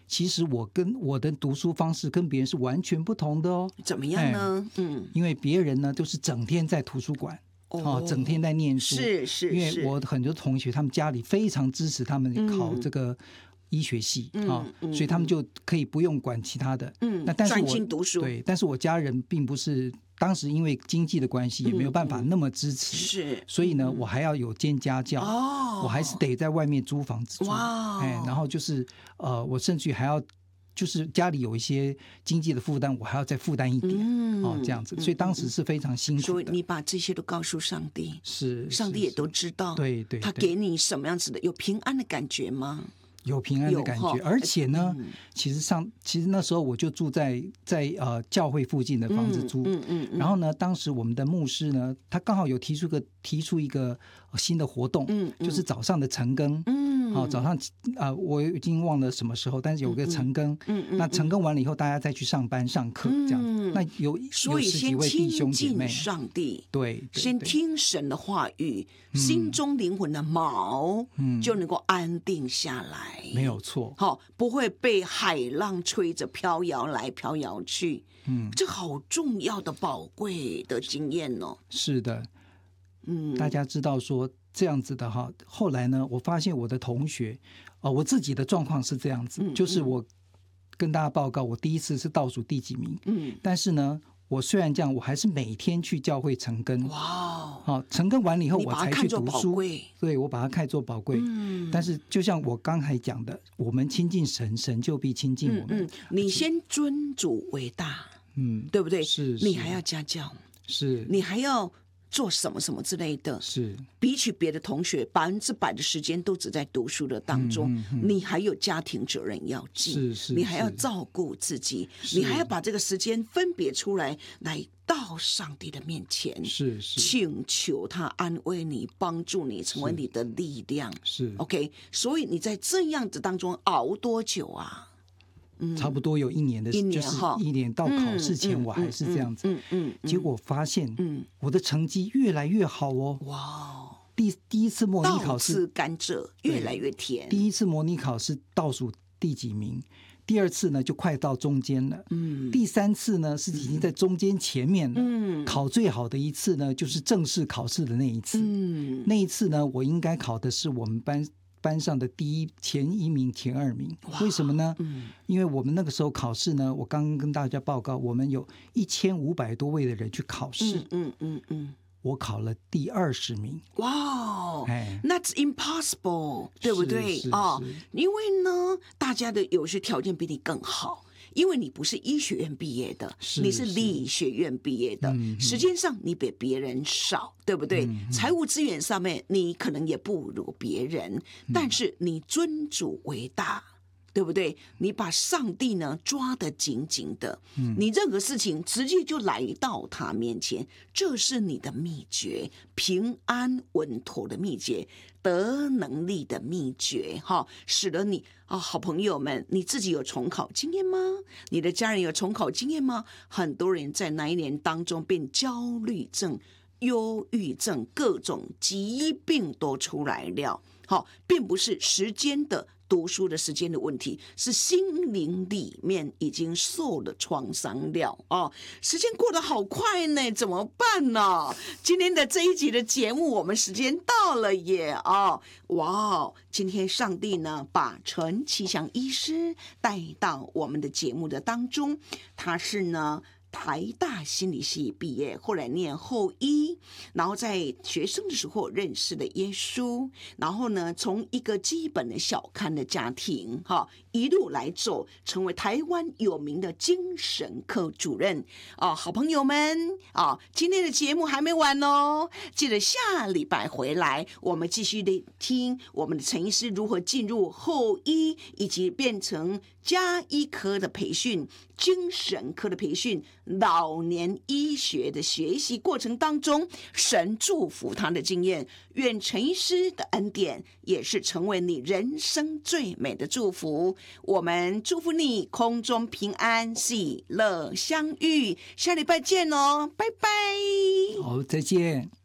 其实我的读书方式跟别人是完全不同的哦。 怎么样呢？ 因为别人呢都是整天在图书馆。整天在念书， 是， 因为我很多同学他们家里非常支持他们考这个医学系所以他们就可以不用管其他的，那但是专心读书。 对，但是我家人并不是，当时因为经济的关系也没有办法那么支持， 是， 所以呢我还要有兼家教，我还是得在外面租房子住，然后就是我甚至还要就是家里有一些经济的负担，我还要再负担一点，这样子，所以当时是非常辛苦的。 所以你把这些都告诉上帝， 是上帝也都知道， 对， 他给你什么样子的有平安的感觉吗？ 有平安的感觉，而且呢，其实那时候我就住在教会附近的房子住，然后呢，当时我们的牧师呢，他刚好有提出一个新的活动，就是早上的晨更，早上我已经忘了什么时候，但是有个晨更，那晨更完了以后，大家再去上班上课，这样，那有所以 10几位弟兄姐妹， 上帝， 对， 先听神的话语，心中灵魂的锚就能够安定下来。 没有错， 不会被海浪吹着飘摇来飘摇去，这好重要的宝贵的经验哦。 是的，大家知道说这样子的哈。后来呢，我发现我的同学，我自己的状况是这样子，就是我跟大家报告，我第一次是倒数第几名，但是呢，我虽然这样，我还是每天去教会晨更。哇！晨更完了以后，我才去读书。对，我把它看作宝贵。但是就像我刚才讲的，我们亲近神，神就必亲近我们。 你先尊主为大，对不对？ 是。 你还要家教， 是。 你还要做什么什么之类的， 是。 比起别的同学100%的时间都只在读书的当中，你还有家庭责任要尽， 是， 你还要照顾自己，你还要把这个时间分别出来到上帝的面前， 是请求他安慰你，帮助你，成为你的力量。 是 OK， 所以你在这样子当中熬多久啊？ 差不多有1年的，就是1年到考试前，我还是这样子。结果发现，我的成绩越来越好哦。哇！第一次模拟考试， 倒吃甘蔗越来越甜。 第一次模拟考试倒数第几名？第2次呢就快到中间了，第3次呢是已经在中间前面了，考最好的一次呢就是正式考试的那一次，那一次呢我应该考的是我们班上的前1名前2名，为什么呢？因为我们那个时候考试呢，我刚刚跟大家报告，我们有1500多位的人去考试，我考了第20名。 哇、That's impossible， 对不对？因为呢，大家的有些条件比你更好，因为你不是医学院毕业的，你是理学院毕业的，时间上你比别人少，对不对？财务资源上面你可能也不如别人，但是你尊主为大。对不对？你把上帝呢抓得紧紧的，你任何事情直接就来到他面前，这是你的秘诀，平安稳妥的秘诀，得能力的秘诀，使得你好朋友们，你自己有重考经验吗？你的家人有重考经验吗？很多人在那一年当中变焦虑症、忧郁症，各种疾病都出来了。并不是时间的读书的时间的问题，是心灵里面已经受了创伤了时间过得好快呢，怎么办呢？今天的这一集的节目，我们时间到了耶哇！今天上帝呢，把陈其祥医师带到我们的节目的当中，他是呢台大心理系毕业，后来念后医，然后在学生的时候认识了耶稣，然后呢，从一个基本的小康的家庭一路来走，成为台湾有名的精神科主任好朋友们今天的节目还没完哦，记得下礼拜回来，我们继续的听我们的陈医师如何进入后医，以及变成家医科的培训、精神科的培训、老年医学的学习过程当中，神祝福他的经验，愿陈医师的恩典也是成为你人生最美的祝福。我们祝福你空中平安，喜乐相遇，下礼拜见哦，拜拜。 好，再见。